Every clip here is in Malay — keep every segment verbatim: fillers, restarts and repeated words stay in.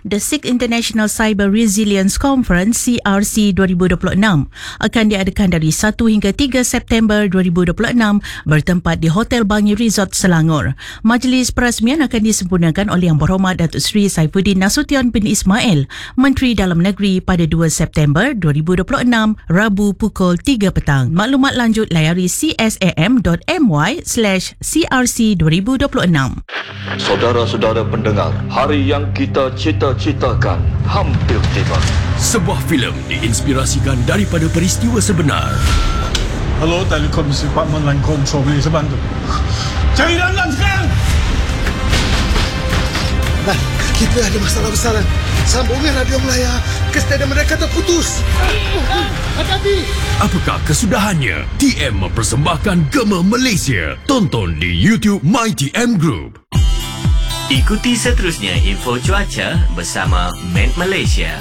The sixth International Cyber Resilience Conference C R C dua ribu dua puluh enam akan diadakan dari satu hingga tiga September dua ribu dua puluh enam bertempat di Hotel Bangi Resort Selangor. Majlis perasmian akan disempurnakan oleh Yang Berhormat Datuk Seri Saifuddin Nasution bin Ismail, Menteri Dalam Negeri pada dua September dua ribu dua puluh enam, Rabu pukul tiga petang. Maklumat lanjut layari csam.my slash crc dua ribu dua puluh enam. Saudara-saudara pendengar, hari yang kita cita-citakan hampir tiba. Sebuah filem diinspirasikan daripada peristiwa sebenar. Hello, Telekom Department Line Control, boleh saya bantu? Cari dalam sekarang! Nah, kita ada masalah besar. Sambungan radio Melaya ke stadium mereka terputus. Hati-hati! Apakah kesudahannya? T M mempersembahkan Gema Malaysia. Tonton di YouTube My T M Group. Ikuti seterusnya info cuaca bersama Met Malaysia.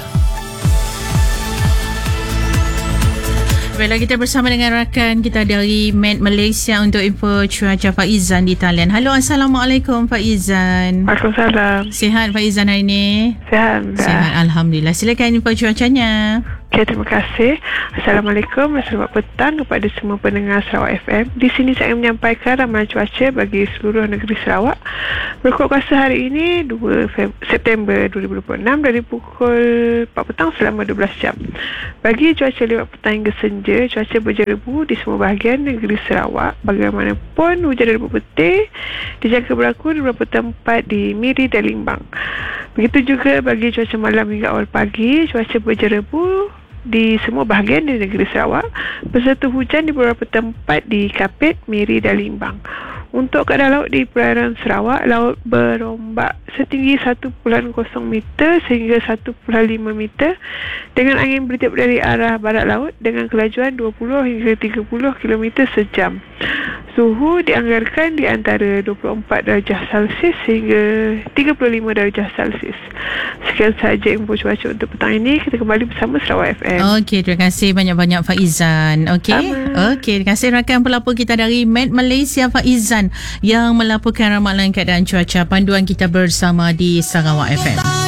Baiklah, kita bersama dengan rakan kita dari Met Malaysia untuk info cuaca, Faizan di talian. Halo, Assalamualaikum Faizan. Waalaikumsalam. Sihat Faizan hari ini? Sihat. Sihat, Alhamdulillah. Silakan info cuacanya. Okay, terima kasih. Assalamualaikum. Selamat petang kepada semua pendengar Sarawak F M. Di sini saya menyampaikan ramalan cuaca bagi seluruh negeri Sarawak. Berikut kuasa hari ini dua September dua ribu dua puluh enam dari pukul empat petang selama dua belas jam. Bagi cuaca lewat petang hingga senja, cuaca berjerebu di semua bahagian negeri Sarawak. Bagaimanapun, hujan debu petir dijangka berlaku di beberapa tempat di Miri dan Limbang. Begitu juga bagi cuaca malam hingga awal pagi, cuaca berjerebu di semua bahagian di negeri Sarawak berserta hujan di beberapa tempat di Kapit, Miri dan Limbang. Untuk keadaan laut di perairan Sarawak, laut berombak setinggi satu perpuluhan kosong meter sehingga satu perpuluhan lima meter dengan angin bertiup dari arah barat laut dengan kelajuan dua puluh hingga tiga puluh kilometer sejam. Suhu dianggarkan di antara dua puluh empat darjah Celsius hingga tiga puluh lima darjah Celsius. Sekian sahaja info cuaca untuk petang ini. Kita kembali bersama Sarawak F M. Okey, terima kasih banyak-banyak Faizan. Okey. Okey, terima kasih rakan pelapor kita dari Met Malaysia, Faizan, yang melaporkan ramalan keadaan cuaca. Panduan kita bersama di Sarawak F M.